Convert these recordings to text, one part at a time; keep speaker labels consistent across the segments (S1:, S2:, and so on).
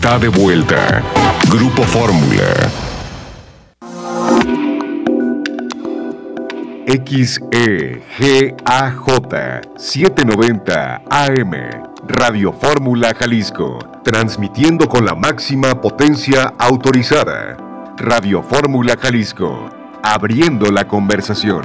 S1: Está de vuelta. Grupo Fórmula. XEGAJ 790 AM. Radio Fórmula Jalisco. Transmitiendo con la máxima potencia autorizada. Radio Fórmula Jalisco. Abriendo la conversación.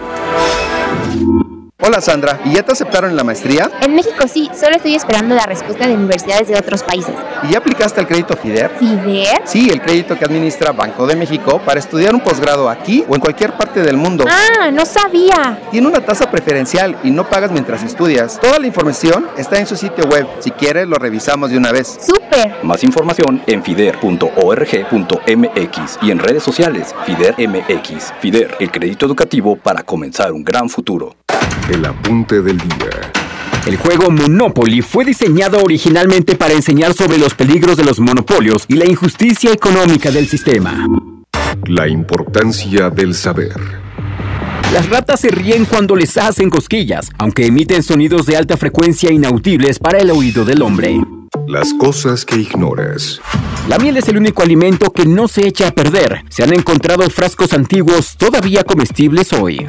S2: Hola Sandra, ¿y ya te aceptaron en la maestría?
S3: En México sí, solo estoy esperando la respuesta de universidades de otros países.
S2: ¿Y ya aplicaste el crédito FIDER?
S3: ¿FIDER?
S2: Sí, el crédito que administra Banco de México para estudiar un posgrado aquí o en cualquier parte del mundo.
S3: ¡Ah, no sabía!
S2: Tiene una tasa preferencial y no pagas mientras estudias. Toda la información está en su sitio web. Si quieres, lo revisamos de una vez.
S3: ¡Súper!
S4: Más información en fider.org.mx y en redes sociales FIDER MX. FIDER, el crédito educativo para comenzar un gran futuro.
S1: El apunte del día.
S5: El juego Monopoly fue diseñado originalmente para enseñar sobre los peligros de los monopolios y la injusticia económica del sistema.
S1: La importancia del saber.
S5: Las ratas se ríen cuando les hacen cosquillas, aunque emiten sonidos de alta frecuencia inaudibles para el oído del hombre.
S1: Las cosas que ignoras.
S5: La miel es el único alimento que no se echa a perder. Se han encontrado frascos antiguos todavía comestibles hoy.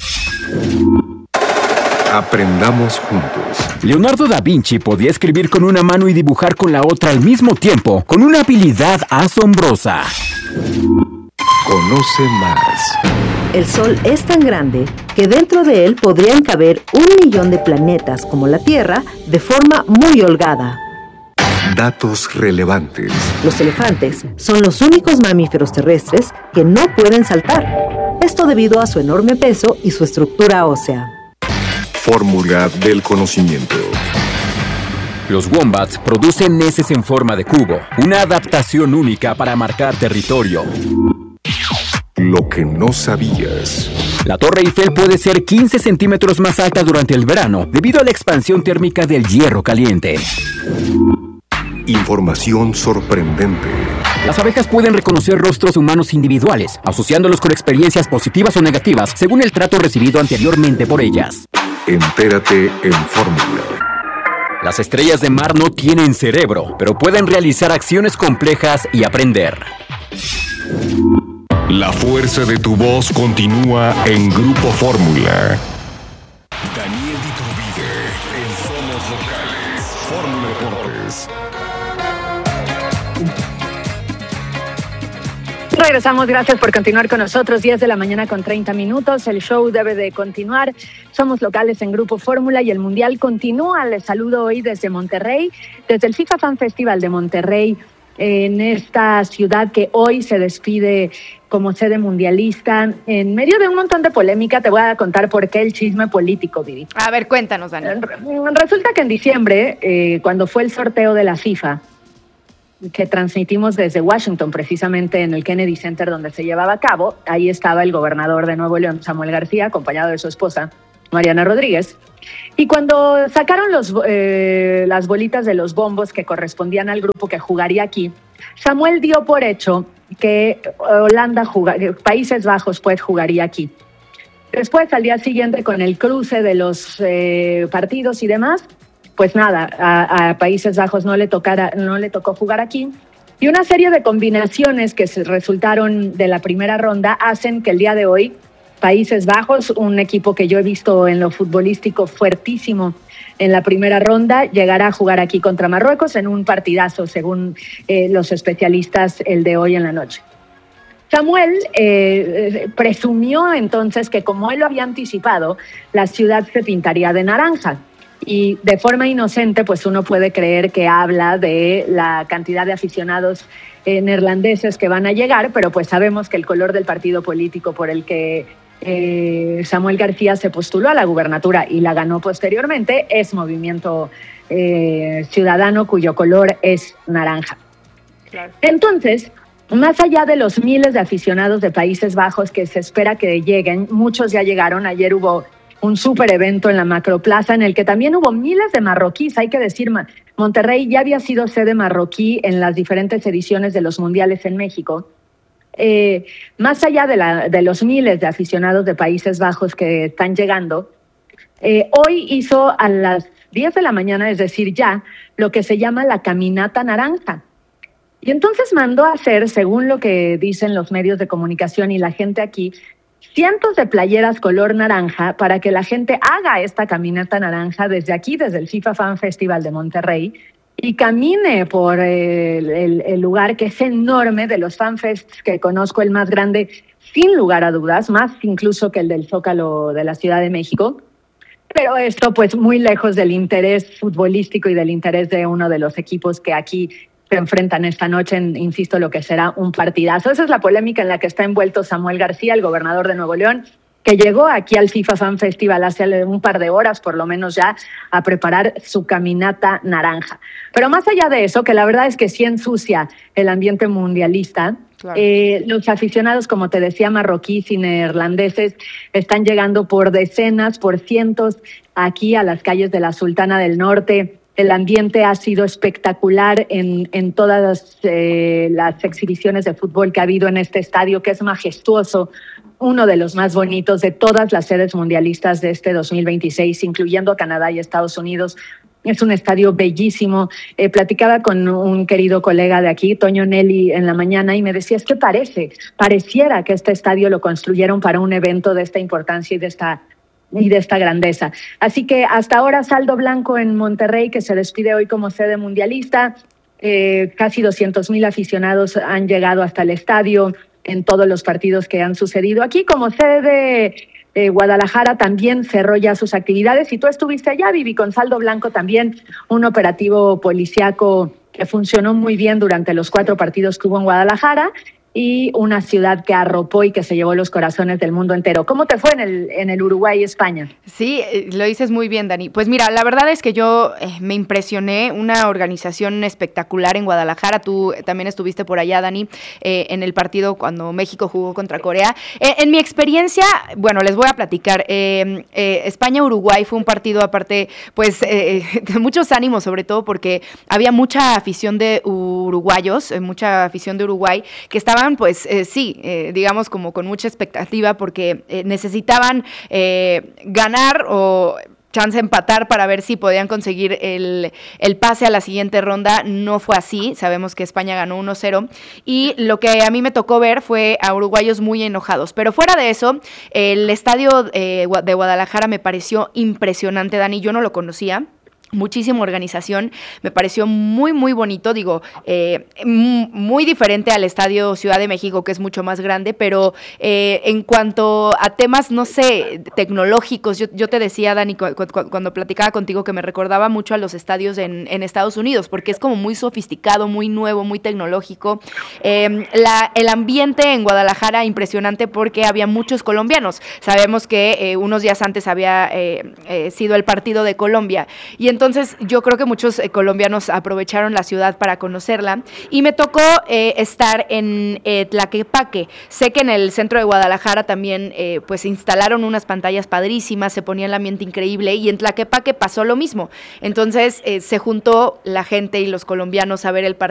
S1: Aprendamos juntos.
S5: Leonardo da Vinci podía escribir con una mano y dibujar con la otra al mismo tiempo, con una habilidad asombrosa.
S1: Conoce más.
S6: El Sol es tan grande que dentro de él podrían caber 1 millón de planetas como la Tierra de forma muy holgada.
S1: Datos relevantes.
S6: Los elefantes son los únicos mamíferos terrestres que no pueden saltar. Esto debido a su enorme peso y su estructura ósea.
S1: Fórmula del conocimiento.
S5: Los wombats producen heces en forma de cubo, una adaptación única para marcar territorio.
S1: Lo que no sabías.
S5: La Torre Eiffel puede ser 15 centímetros más alta durante el verano, debido a la expansión térmica del hierro caliente.
S1: Información sorprendente.
S5: Las abejas pueden reconocer rostros humanos individuales, asociándolos con experiencias positivas o negativas, según el trato recibido anteriormente por ellas.
S1: Entérate en Fórmula.
S5: Las estrellas de mar no tienen cerebro, pero pueden realizar acciones complejas y aprender.
S1: La fuerza de tu voz continúa en Grupo Fórmula. Daniel Iturbide en Somos Locales. Fórmula Deportes.
S7: Regresamos, gracias por continuar con nosotros. 10 de la mañana con 30 minutos. El show debe de continuar. Somos locales en Grupo Fórmula y el Mundial continúa. Les saludo hoy desde Monterrey, desde el FIFA Fan Festival de Monterrey, en esta ciudad que hoy se despide como sede mundialista. En medio de un montón de polémica, te voy a contar por qué el chisme político, Vivi.
S8: A ver, cuéntanos, Daniel.
S7: Resulta que en diciembre, cuando fue el sorteo de la FIFA, que transmitimos desde Washington, precisamente en el Kennedy Center donde se llevaba a cabo, ahí estaba el gobernador de Nuevo León, Samuel García, acompañado de su esposa, Mariana Rodríguez. Y cuando sacaron las bolitas de los bombos que correspondían al grupo que jugaría aquí, Samuel dio por hecho que Países Bajos pues jugaría aquí. Después, al día siguiente, con el cruce de los partidos y demás, pues nada, a Países Bajos no le tocó jugar aquí. Y una serie de combinaciones que resultaron de la primera ronda hacen que el día de hoy Países Bajos, un equipo que yo he visto en lo futbolístico fuertísimo en la primera ronda, llegará a jugar aquí contra Marruecos en un partidazo, según los especialistas, el de hoy en la noche. Samuel presumió entonces que, como él lo había anticipado, la ciudad se pintaría de naranja. Y de forma inocente, pues uno puede creer que habla de la cantidad de aficionados neerlandeses que van a llegar, pero pues sabemos que el color del partido político por el que Samuel García se postuló a la gubernatura y la ganó posteriormente es Movimiento Ciudadano, cuyo color es naranja. Claro. Entonces, más allá de los miles de aficionados de Países Bajos que se espera que lleguen, muchos ya llegaron. Ayer hubo un súper evento en la Macroplaza en el que también hubo miles de marroquíes. Hay que decir, Monterrey ya había sido sede marroquí en las diferentes ediciones de los mundiales en México. Más allá de los miles de aficionados de Países Bajos que están llegando, hoy hizo a las 10 de la mañana, es decir, ya, lo que se llama la Caminata Naranja. Y entonces mandó a hacer, según lo que dicen los medios de comunicación y la gente aquí, cientos de playeras color naranja para que la gente haga esta caminata naranja desde aquí, desde el FIFA Fan Festival de Monterrey, y camine por el lugar que es enorme, de los fanfests que conozco, el más grande, sin lugar a dudas, más incluso que el del Zócalo de la Ciudad de México. Pero esto pues muy lejos del interés futbolístico y del interés de uno de los equipos que aquí se enfrentan esta noche en, insisto, lo que será un partidazo. Esa es la polémica en la que está envuelto Samuel García, el gobernador de Nuevo León, que llegó aquí al FIFA Fan Festival hace un par de horas, por lo menos ya, a preparar su caminata naranja. Pero más allá de eso, que la verdad es que sí ensucia el ambiente mundialista, claro. Los aficionados, como te decía, marroquíes y neerlandeses, están llegando por decenas, por cientos, aquí a las calles de la Sultana del Norte. El ambiente ha sido espectacular en todas las exhibiciones de fútbol que ha habido en este estadio, que es majestuoso, uno de los más bonitos de todas las sedes mundialistas de este 2026, incluyendo Canadá y Estados Unidos. Es un estadio bellísimo. Platicaba con un querido colega de aquí, Toño Nelly, en la mañana, y me decía, es que pareciera que este estadio lo construyeron para un evento de esta importancia y de esta grandeza. Así que hasta ahora saldo blanco en Monterrey, que se despide hoy como sede mundialista. Casi 200,000 aficionados han llegado hasta el estadio en todos los partidos que han sucedido aquí. Como sede de Guadalajara también cerró ya sus actividades, y tú estuviste allá, Vivi, con saldo blanco también, un operativo policíaco que funcionó muy bien durante los 4 partidos que hubo en Guadalajara, y una ciudad que arropó y que se llevó los corazones del mundo entero. ¿Cómo te fue en el Uruguay y España?
S8: Sí, lo dices muy bien, Dani. Pues mira, la verdad es que yo me impresioné, una organización espectacular en Guadalajara. Tú también estuviste por allá, Dani, en el partido cuando México jugó contra Corea. En mi experiencia, bueno, les voy a platicar. España-Uruguay fue un partido aparte, pues, de muchos ánimos, sobre todo porque había mucha afición de uruguayos, mucha afición de Uruguay, que estaban pues digamos como con mucha expectativa porque necesitaban ganar o chance empatar para ver si podían conseguir el pase a la siguiente ronda. No fue así, sabemos que España ganó 1-0 y lo que a mí me tocó ver fue a uruguayos muy enojados, pero fuera de eso, el estadio de Guadalajara me pareció impresionante, Dani, yo no lo conocía. Muchísima organización, me pareció muy, muy bonito, digo, muy diferente al Estadio Ciudad de México, que es mucho más grande, pero en cuanto a temas, no sé, tecnológicos, yo te decía, Dani, cuando platicaba contigo, que me recordaba mucho a los estadios en Estados Unidos, porque es como muy sofisticado, muy nuevo, muy tecnológico. El ambiente en Guadalajara, impresionante, porque había muchos colombianos. Sabemos que unos días antes había sido el partido de Colombia, y entonces yo creo que muchos colombianos aprovecharon la ciudad para conocerla, y me tocó estar en Tlaquepaque. Sé que en el centro de Guadalajara también pues instalaron unas pantallas padrísimas, se ponía el ambiente increíble, y en Tlaquepaque pasó lo mismo. Entonces se juntó la gente y los colombianos a ver el partido